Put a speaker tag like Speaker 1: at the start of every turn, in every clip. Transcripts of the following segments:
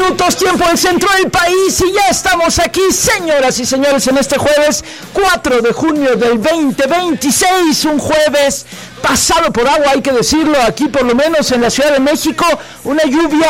Speaker 1: minutos, tiempo del centro del país, y ya estamos aquí, señoras y señores, en este jueves 4 de junio del 2026, un jueves pasado por agua, hay que decirlo, aquí por lo menos en la Ciudad de México, una lluvia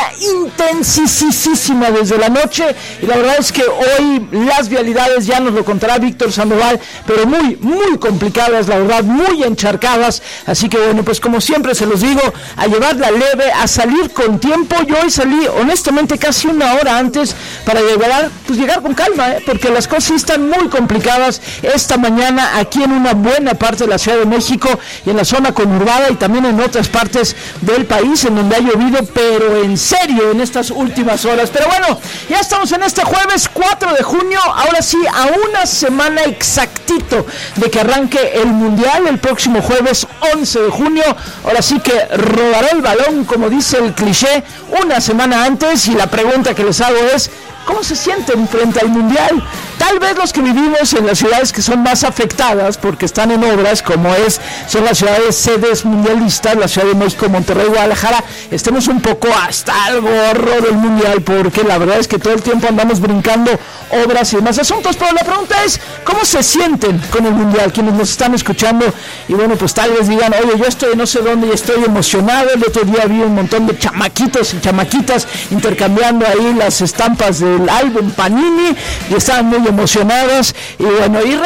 Speaker 1: intensísima desde la noche, y la verdad es que hoy las vialidades, ya nos lo contará Víctor Sandoval, pero muy complicadas, la verdad, muy encharcadas, así que bueno, pues como siempre se los digo, a llevarla leve, a salir con tiempo. Yo hoy salí, honestamente, casi una hora antes para llegar con calma, porque las cosas están muy complicadas esta mañana aquí en una buena parte de la Ciudad de México y en la zona conurbada y también en otras partes del país en donde ha llovido, pero en serio en estas últimas horas. Pero bueno, ya estamos en este jueves 4 de junio, ahora sí, a una semana exactito de que arranque el Mundial el próximo jueves 11 de junio. Ahora sí que rodará el balón, como dice el cliché, una semana antes, y la pregunta que les hago es: ¿cómo se sienten frente al Mundial? Tal vez los que vivimos en las ciudades que son más afectadas porque están en obras, como son las ciudades sedes mundialistas, la Ciudad de México, Monterrey, Guadalajara, estemos un poco hasta el gorro del Mundial, porque la verdad es que todo el tiempo andamos brincando obras y demás asuntos. Pero la pregunta es: ¿cómo se sienten con el Mundial? Quienes nos están escuchando, y bueno, pues tal vez digan: oye, yo estoy no sé dónde y estoy emocionado. El otro día vi un montón de chamaquitos y chamaquitas intercambiando ahí las estampas del álbum Panini y estaban muy emocionadas. Y bueno, y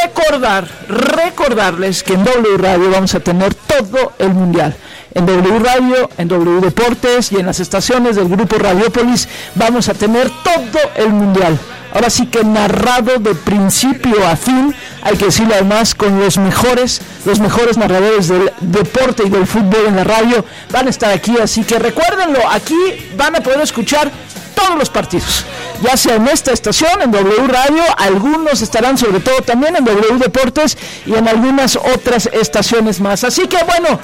Speaker 1: recordarles que en W Radio vamos a tener todo el Mundial. En W Radio, en W Deportes y en las estaciones del Grupo Radiopolis vamos a tener todo el Mundial. Ahora sí que narrado de principio a fin, hay que decirlo además, con los mejores narradores del deporte y del fútbol en la radio van a estar aquí, así que recuérdenlo, aquí van a poder escuchar todos los partidos, ya sea en esta estación, en W Radio, algunos estarán sobre todo también en W Deportes y en algunas otras estaciones más. Así que bueno,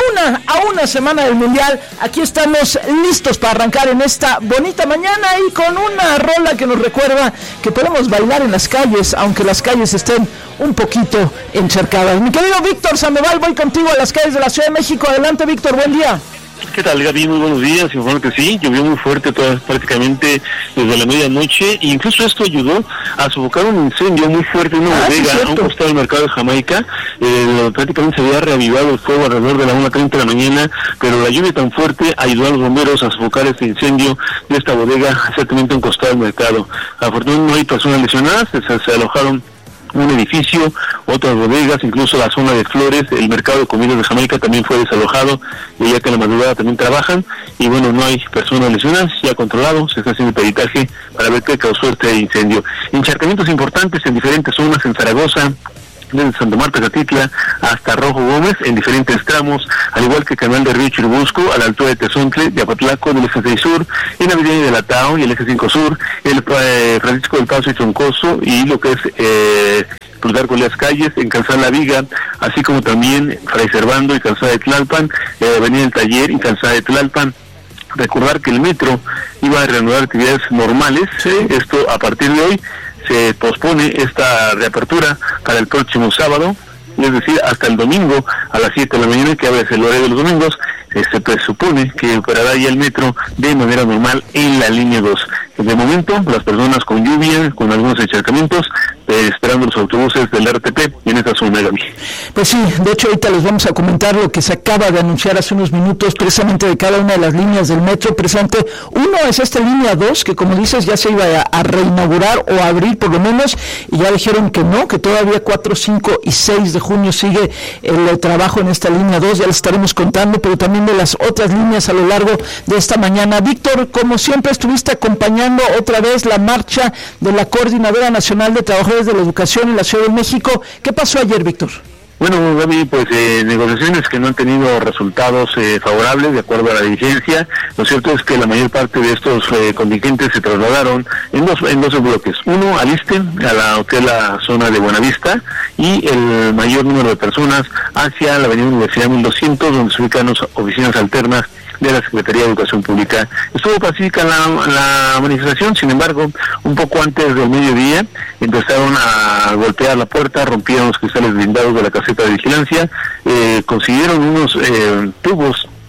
Speaker 1: a una semana del Mundial, aquí estamos listos para arrancar en esta bonita mañana y con una rola que nos recuerda que podemos bailar en las calles, aunque las calles estén un poquito encharcadas. Mi querido Víctor Sandoval, voy contigo a las calles de la Ciudad de México. Adelante, Víctor, buen día.
Speaker 2: ¿Qué tal, Gaby? Muy buenos días. Informo que sí, llovió muy fuerte prácticamente desde la medianoche, e incluso esto ayudó a sofocar un incendio muy fuerte en una bodega a un costado del mercado de Jamaica. Prácticamente se había reavivado el fuego alrededor de la 1:30 de la mañana, pero la lluvia tan fuerte ayudó a los bomberos a sofocar este incendio de esta bodega exactamente a un costado del mercado. Afortunadamente no hay personas lesionadas, se alojaron un edificio, otras bodegas, incluso la zona de flores, el mercado de comidas de Jamaica también fue desalojado, ya que en la madrugada también trabajan, y bueno, no hay personas lesionadas, ya controlado, se está haciendo el peritaje para ver qué causó este incendio. Encharcamientos importantes en diferentes zonas en Zaragoza, desde Santa Marta Catitla hasta Rojo Gómez, en diferentes tramos, al igual que el canal de Río Churubusco, a la altura de Tezontle, de Apatlaco, del eje 6 Sur, en la avenida de la Tao y el eje 5 Sur, el Francisco del Paso y Troncoso, y lo que es Plutarco Elías Calles, en Calzada La Viga, así como también Fray Servando y Calzada de Tlalpan, avenida del Taller y Calzada de Tlalpan. Recordar que el metro iba a reanudar actividades normales, esto a partir de hoy. Se pospone esta reapertura para el próximo sábado, es decir, hasta el domingo a las 7 de la mañana, que abre el horario de los domingos. Se presupone que operará ya el metro de manera normal en la línea 2. De momento, las personas con lluvia, con algunos encharcamientos, esperando los autobuses del RTP en esta zona, Gaby.
Speaker 1: Pues sí, de hecho ahorita les vamos a comentar lo que se acaba de anunciar hace unos minutos precisamente de cada una de las líneas del metro. Precisamente uno es esta línea 2, que como dices ya se iba a reinaugurar o a abrir por lo menos, y ya dijeron que no, que todavía 4, 5 y 6 de junio sigue el trabajo en esta línea 2, ya les estaremos contando, pero también de las otras líneas a lo largo de esta mañana. Víctor, como siempre estuviste acompañando otra vez la marcha de la Coordinadora Nacional de Trabajadores de la Educación en la Ciudad de México. ¿Qué pasó ayer, Víctor?
Speaker 2: Bueno, Gaby, pues negociaciones que no han tenido resultados favorables de acuerdo a la dirigencia. Lo cierto es que la mayor parte de estos contingentes se trasladaron en dos bloques. Uno al Iste, que es la zona de Buenavista, y el mayor número de personas hacia la avenida Universidad 1200, donde se ubican las oficinas alternas de la Secretaría de Educación Pública. Estuvo pacífica la manifestación, sin embargo, un poco antes del mediodía empezaron a golpear la puerta, rompieron los cristales blindados de la caseta de vigilancia, consiguieron unos tubos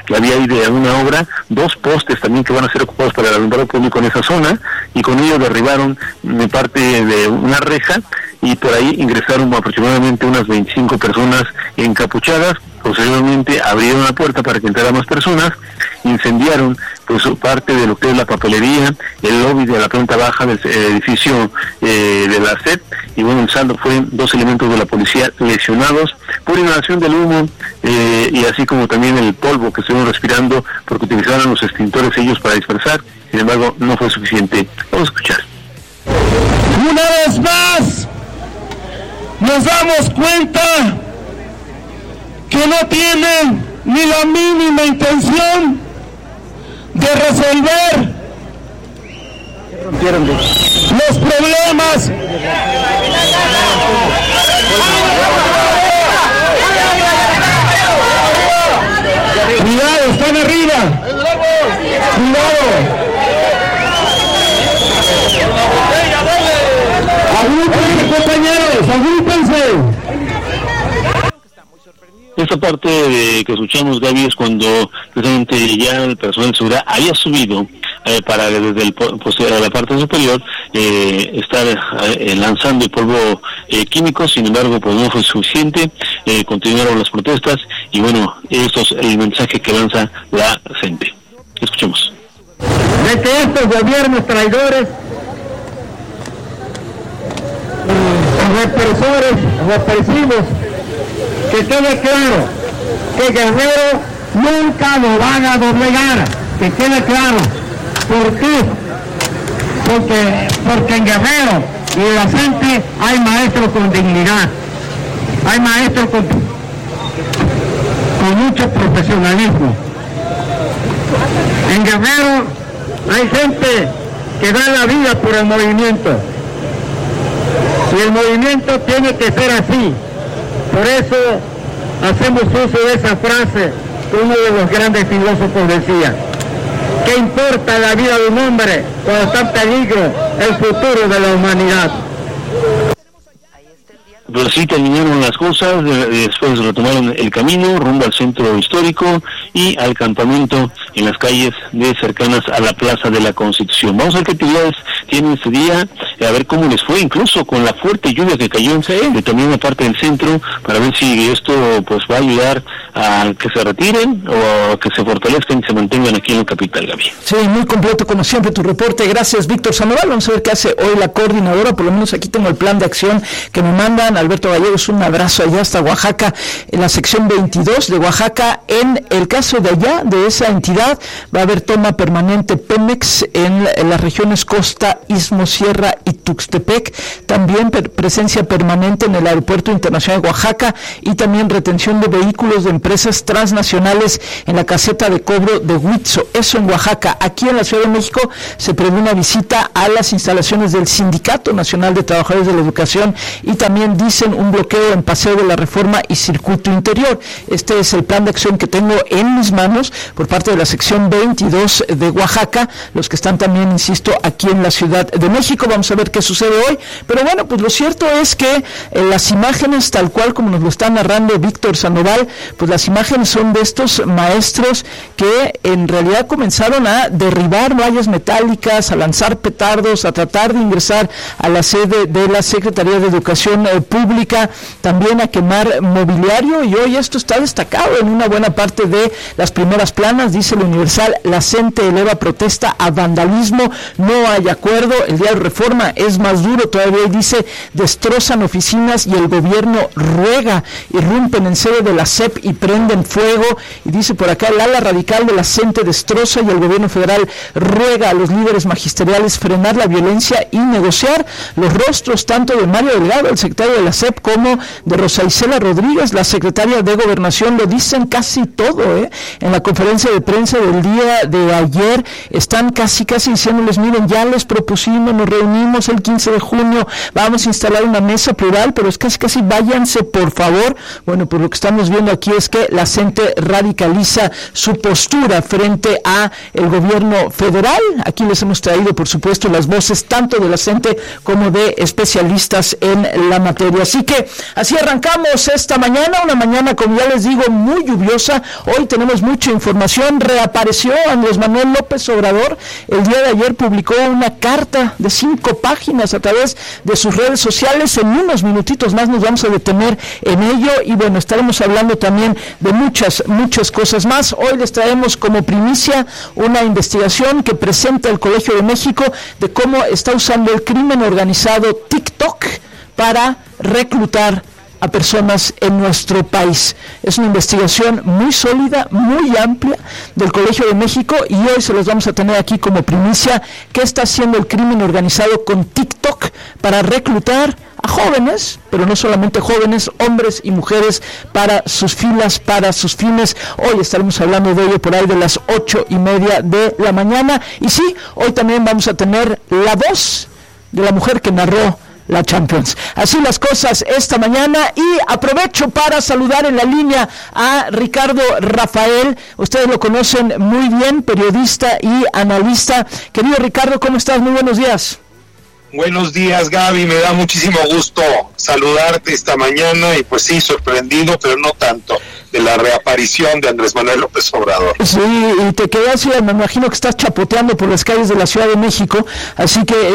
Speaker 2: que había ahí de una obra, 2 postes también que van a ser ocupados para el alumbrado público en esa zona, y con ello derribaron parte de una reja, y por ahí ingresaron aproximadamente unas 25 personas encapuchadas. Posteriormente abrieron la puerta para que entraran más personas, incendiaron pues parte de lo que es la papelería, el lobby de la planta baja del edificio de la SEP, y bueno, el saldo fue 2 elementos de la policía lesionados por inhalación del humo, y así como también el polvo que estuvieron respirando porque utilizaron los extintores ellos para dispersar. Sin embargo, no fue suficiente. Vamos a escuchar.
Speaker 3: Una vez más nos damos cuenta que no tienen ni la mínima intención de resolver los problemas. Cuidado, están arriba. Cuidado. Agúpense, compañeros, agúpense.
Speaker 2: Esta parte que escuchamos, Gaby, es cuando precisamente ya el personal de seguridad había subido para desde la parte superior estar lanzando el polvo químico. Sin embargo, pues no fue suficiente, continuaron las protestas, y bueno, esto es el mensaje que lanza la gente. Escuchemos.
Speaker 3: De que estos gobiernos traidores, represivos, que quede claro que Guerrero nunca lo van a doblegar, que quede claro. ¿Por qué? Porque en Guerrero y en la gente hay maestros con dignidad, hay maestros con mucho profesionalismo. En Guerrero hay gente que da la vida por el movimiento, y el movimiento tiene que ser así. Por eso hacemos uso de esa frase que uno de los grandes filósofos decía: ¿qué importa la vida de un hombre cuando está en peligro el futuro de la humanidad?
Speaker 2: Pero sí terminaron las cosas, después retomaron el camino rumbo al centro histórico y al campamento en las calles cercanas a la Plaza de la Constitución. Vamos a ver qué actividades tienen este día, a ver cómo les fue, incluso con la fuerte lluvia que cayó también una parte del centro, para ver si esto pues va a ayudar a que se retiren o a que se fortalezcan y se mantengan aquí en la capital, Gaby.
Speaker 1: Sí, muy completo como siempre tu reporte. Gracias, Víctor Sandoval. Vamos a ver qué hace hoy la coordinadora. Por lo menos aquí tengo el plan de acción que me mandan. Alberto Gallegos, un abrazo allá hasta Oaxaca, en la sección 22 de Oaxaca. En el caso de allá, de esa entidad, va a haber toma permanente Pemex en las regiones Costa, Istmo, Sierra y Tuxtepec. También presencia permanente en el Aeropuerto Internacional de Oaxaca, y también retención de vehículos de empresas transnacionales en la caseta de cobro de Huitzo. Eso en Oaxaca. Aquí en la Ciudad de México se prevé una visita a las instalaciones del Sindicato Nacional de Trabajadores de la Educación, y también dicen un bloqueo en Paseo de la Reforma y Circuito Interior. Este es el plan de acción que tengo en mis manos por parte de la sección 22 de Oaxaca, los que están también, insisto, aquí en la Ciudad de México. Vamos a ver qué sucede hoy, pero bueno, pues lo cierto es que las imágenes, tal cual como nos lo está narrando Víctor Sandoval, pues las imágenes son de estos maestros que en realidad comenzaron a derribar vallas metálicas, a lanzar petardos, a tratar de ingresar a la sede de la Secretaría de Educación Pública, también a quemar mobiliario, y hoy esto está destacado en una buena parte de las primeras planas. Dice el Universal: la CENTE eleva protesta a vandalismo, no hay acuerdo. El diario Reforma es más duro todavía y dice: destrozan oficinas y el gobierno ruega, irrumpen en sede de la SEP y prenden fuego. Y dice por acá: el ala radical de la CENTE destroza y el gobierno federal ruega a los líderes magisteriales frenar la violencia y negociar. Los rostros tanto de Mario Delgado, el secretario de la SEP, como de Rosa Isela Rodríguez, la secretaria de Gobernación, lo dicen casi todo, En la conferencia de prensa del día de ayer están casi diciéndoles: miren, ya les propusimos, nos reunimos, el 15 de junio, vamos a instalar una mesa plural, pero es casi váyanse, por favor. Bueno, pues lo que estamos viendo aquí es que la gente radicaliza su postura frente a el gobierno federal. Aquí les hemos traído, por supuesto, las voces tanto de la gente como de especialistas en la materia. Así que así arrancamos esta mañana, una mañana, como ya les digo, muy lluviosa. Hoy tenemos mucha información. Reapareció Andrés Manuel López Obrador. El día de ayer publicó una carta de 5 páginas a través de sus redes sociales. En unos minutitos más nos vamos a detener en ello y bueno, estaremos hablando también de muchas cosas más. Hoy les traemos como primicia una investigación que presenta el Colegio de México de cómo está usando el crimen organizado TikTok para reclutar a personas en nuestro país. Es una investigación muy sólida, muy amplia del Colegio de México y hoy se los vamos a tener aquí como primicia. ¿Qué está haciendo el crimen organizado con TikTok para reclutar a jóvenes, pero no solamente jóvenes, hombres y mujeres para sus filas, para sus fines? Hoy estaremos hablando de ello por ahí de las 8:30 de la mañana. Y sí, hoy también vamos a tener la voz de la mujer que narró la Champions. Así las cosas esta mañana y aprovecho para saludar en la línea a Ricardo Rafael. Ustedes lo conocen muy bien, periodista y analista. Querido Ricardo, ¿cómo estás? Muy buenos días.
Speaker 4: Buenos días, Gaby, me da muchísimo gusto saludarte esta mañana y pues sí, sorprendido, pero no tanto, de la reaparición de Andrés Manuel López Obrador.
Speaker 1: Sí, y te quedas, me imagino que estás chapoteando por las calles de la Ciudad de México, así que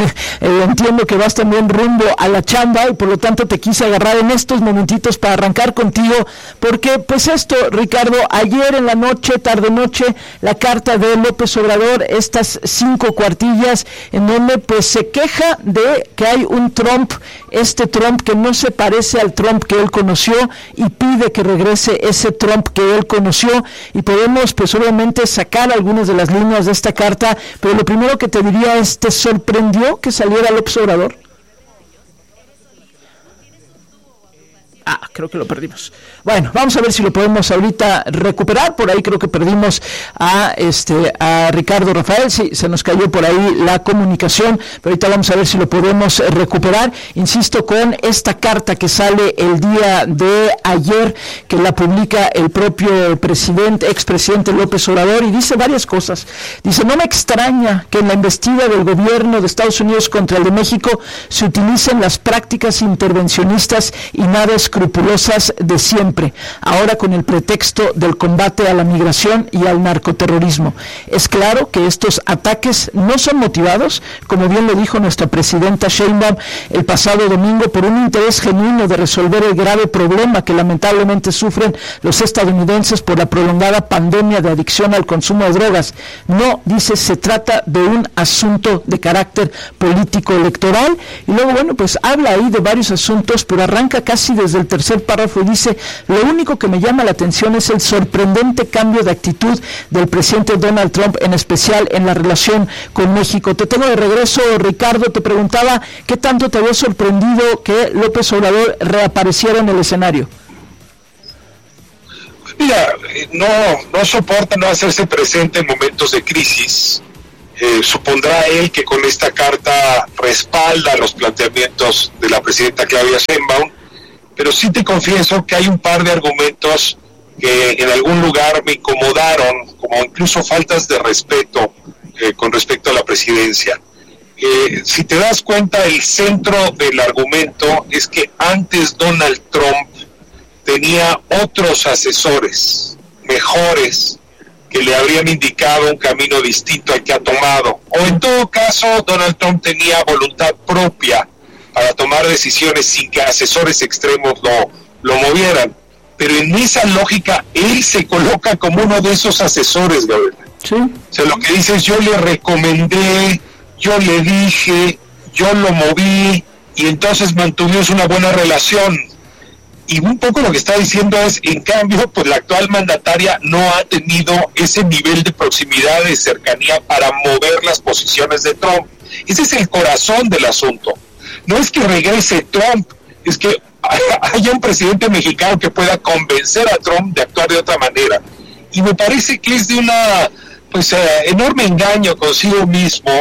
Speaker 1: entiendo que vas también rumbo a la chamba y por lo tanto te quise agarrar en estos momentitos para arrancar contigo, porque pues esto, Ricardo, ayer en la noche, tarde-noche, la carta de López Obrador, estas 5 cuartillas en donde pues se queja de que hay un Trump, Trump que no se parece al Trump que él conoció y pide que regrese ese Trump que él conoció y podemos pues obviamente sacar algunas de las líneas de esta carta, pero lo primero que te diría es, ¿te sorprendió que saliera López Obrador? Creo que lo perdimos. Bueno, vamos a ver si lo podemos ahorita recuperar. Por ahí creo que perdimos a Ricardo Rafael. Sí, se nos cayó por ahí la comunicación, pero ahorita vamos a ver si lo podemos recuperar. Insisto, con esta carta que sale el día de ayer, que la publica el propio expresidente López Obrador, y dice varias cosas. Dice: no me extraña que en la embestida del gobierno de Estados Unidos contra el de México se utilicen las prácticas intervencionistas y nada escrupulosas de siempre, ahora con el pretexto del combate a la migración y al narcoterrorismo. Es claro que estos ataques no son motivados, como bien lo dijo nuestra presidenta Sheinbaum el pasado domingo, por un interés genuino de resolver el grave problema que lamentablemente sufren los estadounidenses por la prolongada pandemia de adicción al consumo de drogas. No, dice, se trata de un asunto de carácter político electoral. Y luego, bueno, pues habla ahí de varios asuntos, pero arranca casi desde el tercer párrafo y dice: lo único que me llama la atención es el sorprendente cambio de actitud del presidente Donald Trump, en especial en la relación con México. Te tengo de regreso, Ricardo. Te preguntaba qué tanto te había sorprendido que López Obrador reapareciera en el escenario.
Speaker 4: Mira, no soporta no hacerse presente en momentos de crisis. Supondrá él que con esta carta respalda los planteamientos de la presidenta Claudia Sheinbaum, pero sí te confieso que hay un par de argumentos que en algún lugar me incomodaron, como incluso faltas de respeto con respecto a la presidencia. Si te das cuenta, el centro del argumento es que antes Donald Trump tenía otros asesores mejores que le habrían indicado un camino distinto al que ha tomado, o en todo caso Donald Trump tenía voluntad propia para tomar decisiones sin que asesores extremos lo movieran. Pero en esa lógica él se coloca como uno de esos asesores, Gabriel.
Speaker 1: Sí.
Speaker 4: O sea, lo que dice es: yo le recomendé, yo le dije, yo lo moví, y entonces mantuvimos una buena relación. Y un poco lo que está diciendo es, en cambio, pues la actual mandataria no ha tenido ese nivel de proximidad, de cercanía para mover las posiciones de Trump. Ese es el corazón del asunto. No es que regrese Trump, es que haya un presidente mexicano que pueda convencer a Trump de actuar de otra manera. Y me parece que es de una enorme engaño consigo mismo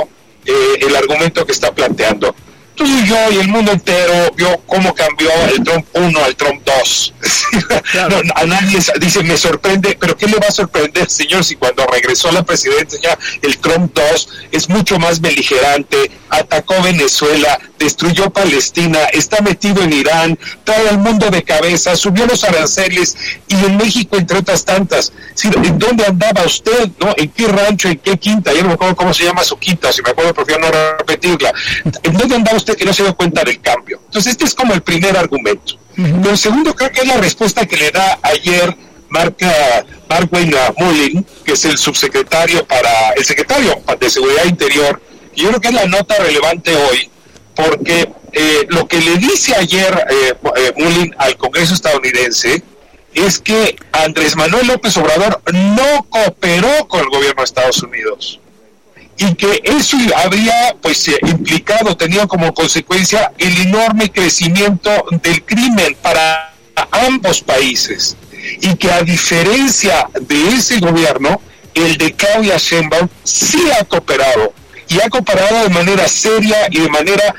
Speaker 4: el argumento que está planteando. Entonces yo y el mundo entero vio cómo cambió el Trump 1 al Trump 2. Claro. No, a nadie dice, me sorprende, pero ¿qué le va a sorprender, señor, si cuando regresó a la presidencia ya el Trump 2 es mucho más beligerante, atacó Venezuela, destruyó Palestina, está metido en Irán, trae al mundo de cabeza, subió los aranceles, y en México, entre otras tantas? ¿En dónde andaba usted? ¿No? ¿En qué rancho? ¿En qué quinta? Yo no me acuerdo cómo se llama su quinta, si me acuerdo prefiero no repetirla. ¿En dónde andaba usted que no se dio cuenta del cambio? Entonces este es como el primer argumento. Pero el segundo creo que es la respuesta que le da ayer Mark Mullin, que es el secretario de Seguridad Interior, y yo creo que es la nota relevante hoy, porque lo que le dice ayer Mullin al Congreso estadounidense es que Andrés Manuel López Obrador no cooperó con el gobierno de Estados Unidos, y que eso habría tenido como consecuencia el enorme crecimiento del crimen para ambos países, y que a diferencia de ese gobierno, el de Claudia Sheinbaum sí ha cooperado, y ha cooperado de manera seria y de manera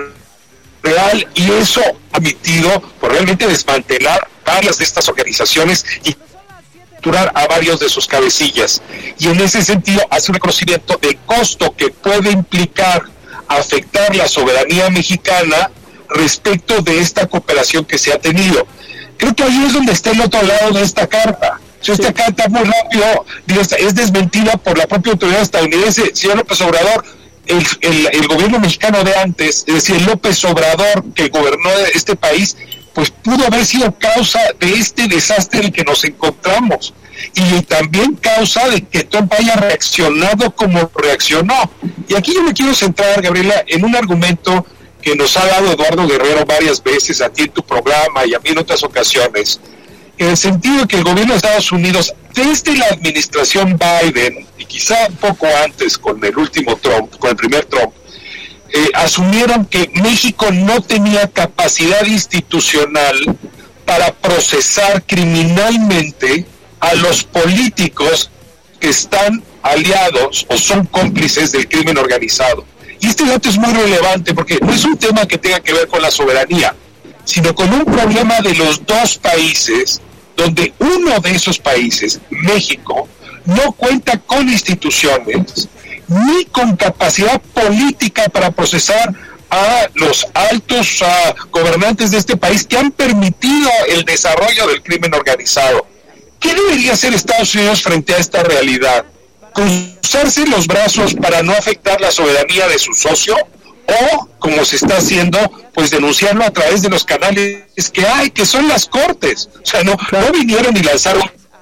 Speaker 4: real, y eso ha permitido realmente desmantelar varias de estas organizaciones y capturar a varios de sus cabecillas, y en ese sentido hace un reconocimiento del costo que puede implicar afectar la soberanía mexicana respecto de esta cooperación que se ha tenido. Creo que ahí es donde está el otro lado de esta carta. Esta carta muy rápido es desmentida por la propia autoridad estadounidense. Señor López Obrador, el gobierno mexicano de antes, es decir, López Obrador, que gobernó este país, pues pudo haber sido causa de este desastre en el que nos encontramos, y también causa de que Trump haya reaccionado como reaccionó. Y aquí yo me quiero centrar, Gabriela, en un argumento que nos ha dado Eduardo Guerrero varias veces a ti en tu programa y a mí en otras ocasiones, en el sentido de que el gobierno de Estados Unidos, desde la administración Biden, y quizá un poco antes con el último Trump, con el primer Trump, asumieron que México no tenía capacidad institucional para procesar criminalmente a los políticos que están aliados o son cómplices del crimen organizado. Y este dato es muy relevante porque no es un tema que tenga que ver con la soberanía, sino con un problema de los dos países, donde uno de esos países, México, no cuenta con instituciones ni con capacidad política para procesar a los altos gobernantes de este país que han permitido el desarrollo del crimen organizado. ¿Qué debería hacer Estados Unidos frente a esta realidad? ¿Cruzarse los brazos para no afectar la soberanía de su socio? ¿O, como se está haciendo, pues denunciarlo a través de los canales que hay, que son las cortes? O sea, no vinieron y lanzaron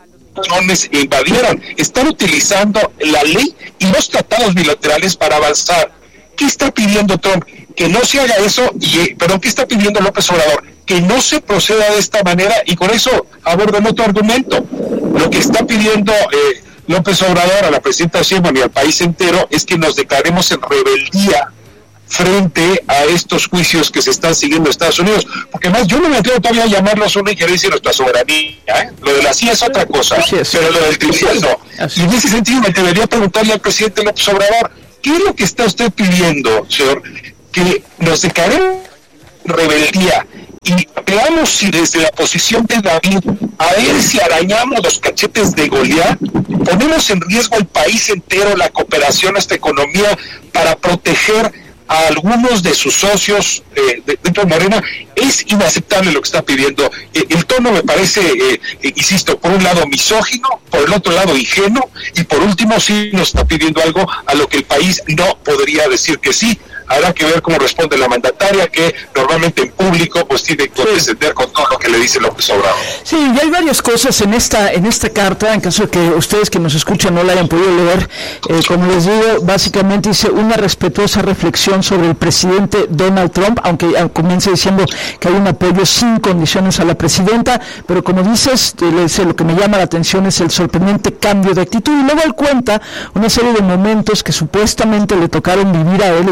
Speaker 4: e invadieron, están utilizando la ley y los tratados bilaterales para avanzar. ¿Qué está pidiendo Trump? Que no se haga eso, pero ¿qué está pidiendo López Obrador? Que no se proceda de esta manera, y con eso abordo otro argumento. Lo que está pidiendo López Obrador a la presidenta Sheinbaum y al país entero es que nos declaremos en rebeldía frente a estos juicios que se están siguiendo en Estados Unidos, porque además yo no me atrevo todavía a llamarlos una injerencia en nuestra soberanía, Lo de la CIA es otra cosa, pero lo del tribunal no. Y en ese sentido me debería preguntarle al presidente López Obrador, ¿qué es lo que está usted pidiendo, señor? Que nos declaremos rebeldía y veamos si desde la posición de David, a ver si arañamos los cachetes de Goliat, ponemos en riesgo el país entero, la cooperación, esta economía, para proteger a algunos de sus socios dentro de Morena. Es inaceptable lo que está pidiendo. El tono me parece, insisto, por un lado misógino, por el otro lado ingenuo, y por último sí nos está pidiendo algo a lo que el país no podría decir que sí. Habrá que ver cómo responde la mandataria, que normalmente en público pues tiene que descender con todo lo que le dice López Obrador.
Speaker 1: Sí, y hay varias cosas en esta carta, en caso de que ustedes que nos escuchan no la hayan podido leer. Como les digo, básicamente dice una respetuosa reflexión sobre el presidente Donald Trump, aunque comienza diciendo que hay un apoyo sin condiciones a la presidenta, pero como dices, lo que me llama la atención es el sorprendente cambio de actitud, y luego él cuenta una serie de momentos que supuestamente le tocaron vivir a él, y digo supuestamente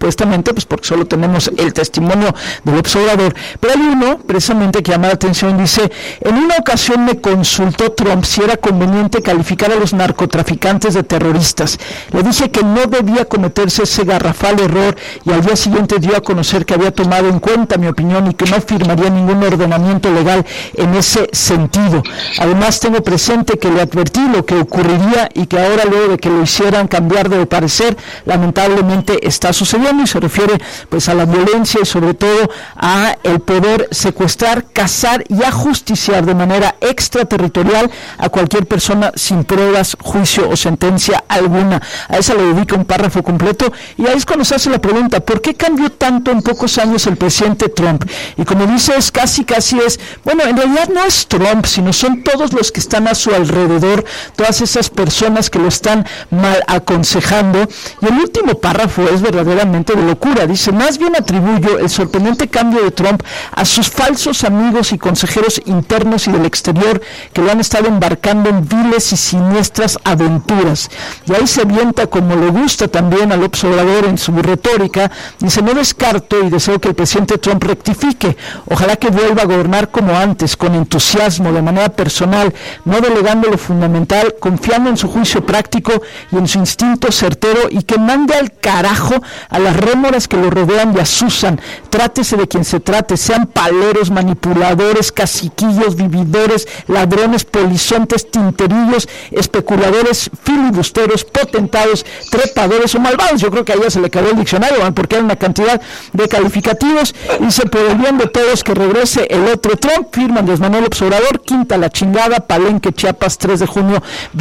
Speaker 1: supuestamente, pues porque solo tenemos el testimonio del observador, pero hay uno precisamente que llama la atención. Dice: en una ocasión me consultó Trump si era conveniente calificar a los narcotraficantes de terroristas. Le dije que no debía cometerse ese garrafal error, y al día siguiente dio a conocer que había tomado en cuenta mi opinión y que no firmaría ningún ordenamiento legal en ese sentido. Además, tengo presente que le advertí lo que ocurriría y que ahora, luego de que lo hicieran cambiar de parecer, lamentablemente está sucediendo, y se refiere pues a la violencia y sobre todo a el poder secuestrar, cazar y ajusticiar de manera extraterritorial a cualquier persona sin pruebas, juicio o sentencia alguna. A esa le dedica un párrafo completo, y ahí es cuando se hace la pregunta: ¿por qué cambió tanto en pocos años el presidente Trump? Y como dices, casi es, bueno, en realidad no es Trump, sino son todos los que están a su alrededor, todas esas personas que lo están mal aconsejando. Y el último párrafo es verdaderamente de locura. Dice: más bien atribuyo el sorprendente cambio de Trump a sus falsos amigos y consejeros internos y del exterior, que lo han estado embarcando en viles y siniestras aventuras. Y ahí se avienta, como le gusta también al observador en su retórica. Dice: no descarto y deseo que el presidente Trump rectifique. Ojalá que vuelva a gobernar como antes, con entusiasmo, de manera personal, no delegando lo fundamental, confiando en su juicio práctico y en su instinto certero, y que mande al carajo a las rémoras que lo rodean y asusan. Trátese de quien se trate, sean paleros, manipuladores, caciquillos, vividores, ladrones, polizontes, tinterillos, especuladores, filibusteros, potentados, trepadores o malvados. Yo creo que a ella se le acabó el diccionario, ¿van? Porque hay una cantidad de calificativos. Dice: por el bien de todos, que regrese el otro Trump. Firma Andrés Manuel Observador, Quinta La Chingada, Palenque, Chiapas, 3 de junio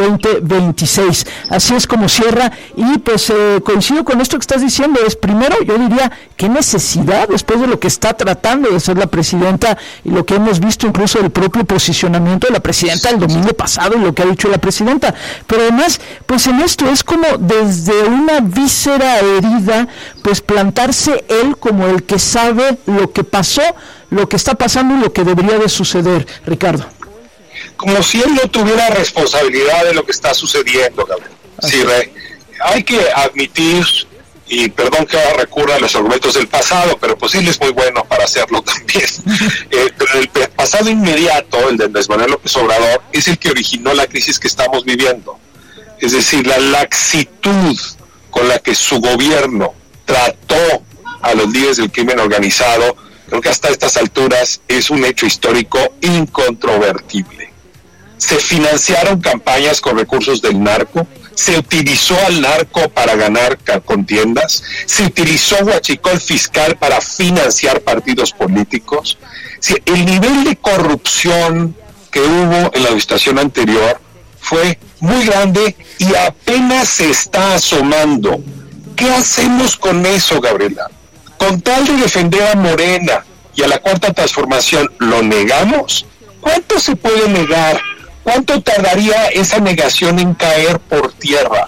Speaker 1: 2026. Así es como cierra. Y pues coincido con esto que estás diciendo. Es, primero, yo diría, qué necesidad, después de lo que está tratando de hacer la presidenta y lo que hemos visto incluso del propio posicionamiento de la presidenta el domingo pasado y lo que ha dicho la presidenta. Pero además, pues en esto es como desde una víscera herida, pues plantarse él como el que sabe lo que pasó, lo que está pasando y lo que debería de suceder. Ricardo.
Speaker 4: Como si él no tuviera responsabilidad de lo que está sucediendo, Gabriel. Sí, hay que admitir, y perdón que recurra a los argumentos del pasado, pero pues él es muy bueno para hacerlo también. Pero el pasado inmediato, el de Andrés Manuel López Obrador, es el que originó la crisis que estamos viviendo. Es decir, la laxitud con la que su gobierno trató a los líderes del crimen organizado, creo que hasta estas alturas es un hecho histórico incontrovertible. Se financiaron campañas con recursos del narco, se utilizó al narco para ganar contiendas, se utilizó huachicol fiscal para financiar partidos políticos. Sí, el nivel de corrupción que hubo en la administración anterior fue muy grande y apenas se está asomando. ¿Qué hacemos con eso, Gabriela? Con tal de defender a Morena y a la Cuarta Transformación, ¿lo negamos? ¿Cuánto se puede negar? ¿Cuánto tardaría esa negación en caer por tierra?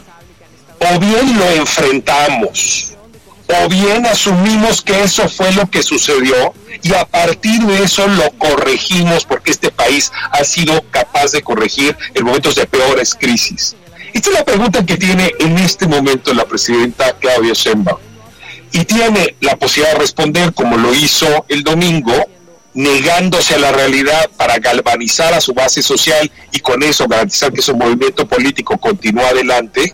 Speaker 4: O bien lo enfrentamos, o bien asumimos que eso fue lo que sucedió y a partir de eso lo corregimos, porque este país ha sido capaz de corregir en momentos de peores crisis. Esta es la pregunta que tiene en este momento la presidenta Claudia Sheinbaum. Y tiene la posibilidad de responder, como lo hizo el domingo, negándose a la realidad para galvanizar a su base social y con eso garantizar que su movimiento político continúe adelante,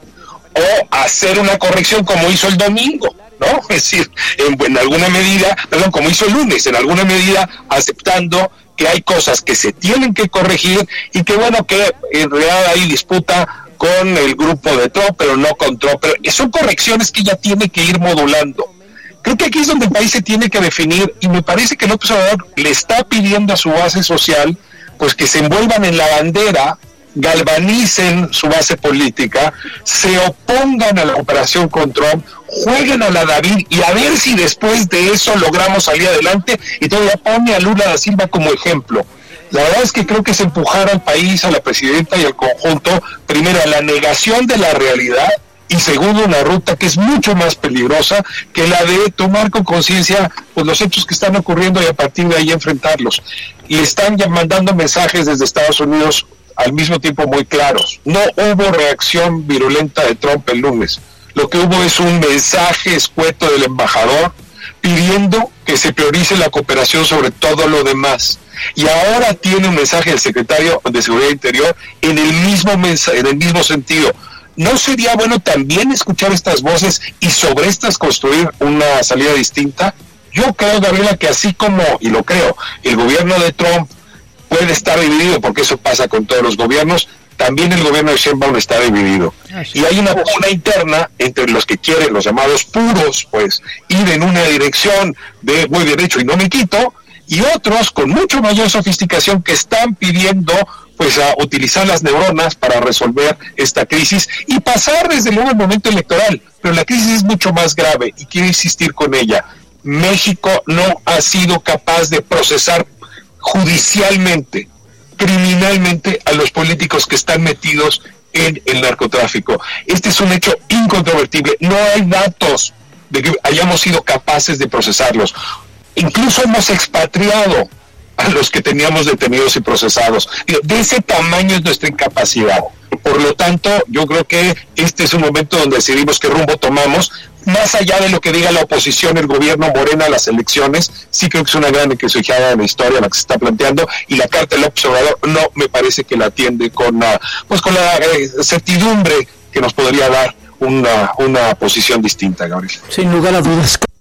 Speaker 4: o hacer una corrección como hizo el domingo, ¿no? Es decir, en alguna medida, como hizo el lunes, en alguna medida aceptando que hay cosas que se tienen que corregir y que bueno, que en realidad hay disputa con el grupo de Trump, pero no con Trump, pero son correcciones que ella tiene que ir modulando. Creo que aquí es donde el país se tiene que definir, y me parece que López Obrador le está pidiendo a su base social pues que se envuelvan en la bandera, galvanicen su base política, se opongan a la operación con Trump, jueguen a la David y a ver si después de eso logramos salir adelante, y todavía pone a Lula da Silva como ejemplo. La verdad es que creo que es empujar al país, a la presidenta y al conjunto, primero a la negación de la realidad, y segundo, una ruta que es mucho más peligrosa que la de tomar con conciencia pues, los hechos que están ocurriendo y a partir de ahí enfrentarlos. Y están ya mandando mensajes desde Estados Unidos al mismo tiempo muy claros. No hubo reacción virulenta de Trump el lunes. lo que hubo es un mensaje escueto del embajador pidiendo que se priorice la cooperación sobre todo lo demás. Y ahora tiene un mensaje del secretario de Seguridad Interior en el mismo sentido. ¿No sería bueno también escuchar estas voces y sobre estas construir una salida distinta? Yo creo, Gabriela, que así como, y lo creo, el gobierno de Trump puede estar dividido, porque eso pasa con todos los gobiernos, también el gobierno de Sheinbaum está dividido. Y hay una pugna interna entre los que quieren, los llamados puros, pues, ir en una dirección de voy derecho y no me quito, y otros con mucho mayor sofisticación que están pidiendo pues a utilizar las neuronas para resolver esta crisis y pasar desde luego el momento electoral, pero la crisis es mucho más grave y quiero insistir con ella. México no ha sido capaz de procesar judicialmente, criminalmente a los políticos que están metidos en el narcotráfico. Este es un hecho incontrovertible, no hay datos de que hayamos sido capaces de procesarlos. Incluso hemos expatriado a los que teníamos detenidos y procesados. De ese tamaño es nuestra incapacidad. Por lo tanto, yo creo que este es un momento donde decidimos qué rumbo tomamos. Más allá de lo que diga la oposición, el gobierno Morena, las elecciones, sí creo que es una gran encrucijada en la historia la que se está planteando, y la carta del observador no me parece que la atiende con la certidumbre que nos podría dar una posición distinta, Gabriel.
Speaker 1: Sin lugar a dudas.